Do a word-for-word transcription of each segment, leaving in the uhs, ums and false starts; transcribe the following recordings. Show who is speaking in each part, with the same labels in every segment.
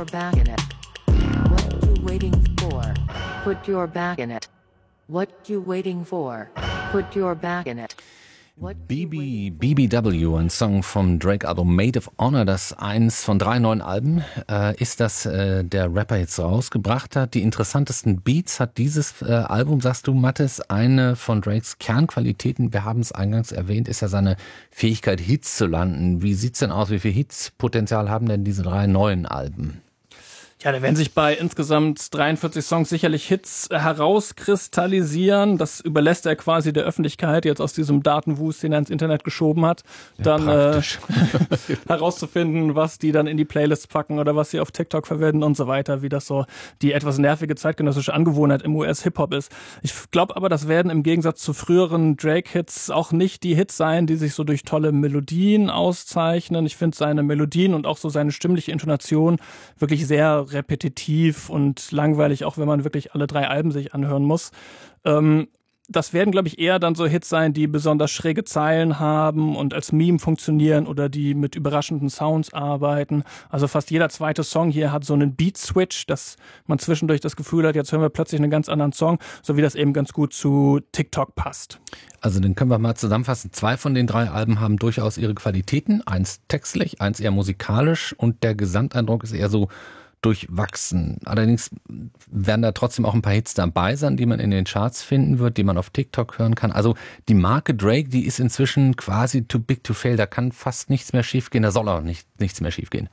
Speaker 1: your back in it. What you waiting for? Put your back in it. What you waiting for? Put your back in it.
Speaker 2: B B, B B W, ein Song vom Drake-Album Maid of Honor, das eins von drei neuen Alben äh, ist, das äh, der Rapper jetzt rausgebracht hat. Die interessantesten Beats hat dieses äh, Album, sagst du, Mathis. Eine von Drakes Kernqualitäten, wir haben es eingangs erwähnt, ist ja seine Fähigkeit, Hits zu landen. Wie sieht's denn aus? Wie viel Hitspotenzial haben denn diese drei neuen Alben?
Speaker 3: Ja, da werden sich bei insgesamt dreiundvierzig Songs sicherlich Hits herauskristallisieren. Das überlässt er quasi der Öffentlichkeit, jetzt aus diesem Datenwust, den er ins Internet geschoben hat,
Speaker 2: ja,
Speaker 3: dann äh, herauszufinden, was die dann in die Playlists packen oder was sie auf TikTok verwenden und so weiter, wie das so die etwas nervige zeitgenössische Angewohnheit im U S-Hip-Hop ist. Ich glaube aber, das werden im Gegensatz zu früheren Drake-Hits auch nicht die Hits sein, die sich so durch tolle Melodien auszeichnen. Ich finde seine Melodien und auch so seine stimmliche Intonation wirklich sehr repetitiv und langweilig, auch wenn man wirklich alle drei Alben sich anhören muss. Ähm, das werden, glaube ich, eher dann so Hits sein, die besonders schräge Zeilen haben und als Meme funktionieren oder die mit überraschenden Sounds arbeiten. Also fast jeder zweite Song hier hat so einen Beat-Switch, dass man zwischendurch das Gefühl hat, jetzt hören wir plötzlich einen ganz anderen Song, so wie das eben ganz gut zu TikTok passt.
Speaker 2: Also dann können wir mal zusammenfassen. Zwei von den drei Alben haben durchaus ihre Qualitäten. Eins textlich, eins eher musikalisch und der Gesamteindruck ist eher so durchwachsen. Allerdings werden da trotzdem auch ein paar Hits dabei sein, die man in den Charts finden wird, die man auf TikTok hören kann. Also die Marke Drake, die ist inzwischen quasi too big to fail. Da kann fast nichts mehr schiefgehen. Da soll auch nicht, nichts mehr schiefgehen.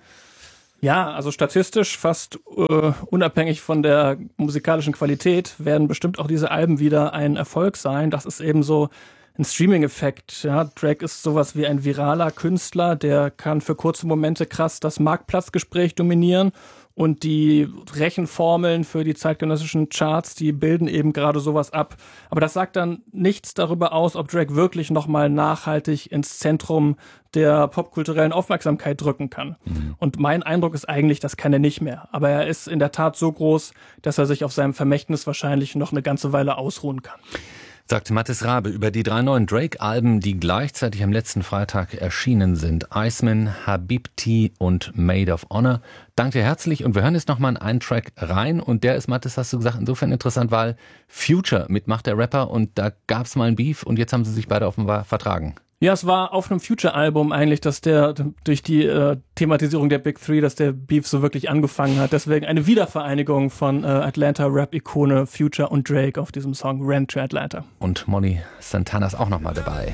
Speaker 3: Ja, also statistisch, fast äh, unabhängig von der musikalischen Qualität, werden bestimmt auch diese Alben wieder ein Erfolg sein. Das ist eben so ein Streaming-Effekt. Ja, Drake ist sowas wie ein viraler Künstler, der kann für kurze Momente krass das Marktplatzgespräch dominieren. Und die Rechenformeln für die zeitgenössischen Charts, die bilden eben gerade sowas ab. Aber das sagt dann nichts darüber aus, ob Drake wirklich nochmal nachhaltig ins Zentrum der popkulturellen Aufmerksamkeit drücken kann. Mhm. Und mein Eindruck ist eigentlich, das kann er nicht mehr. Aber er ist in der Tat so groß, dass er sich auf seinem Vermächtnis wahrscheinlich noch eine ganze Weile ausruhen kann.
Speaker 2: Sagt Mathis Rabe über die drei neuen Drake-Alben, die gleichzeitig am letzten Freitag erschienen sind. Iceman, Habibti und Maid of Honor. Danke dir herzlich und wir hören jetzt nochmal in einen Track rein und der ist, Mathis, hast du gesagt, insofern interessant, weil Future mitmacht der Rapper und da gab es mal ein Beef und jetzt haben sie sich beide offenbar vertragen.
Speaker 3: Ja, es war auf einem Future-Album eigentlich, dass der durch die äh, Thematisierung der Big Three, dass der Beef so wirklich angefangen hat. Deswegen eine Wiedervereinigung von äh, Atlanta-Rap-Ikone Future und Drake auf diesem Song Ran to Atlanta.
Speaker 2: Und Molly Santana ist auch nochmal dabei.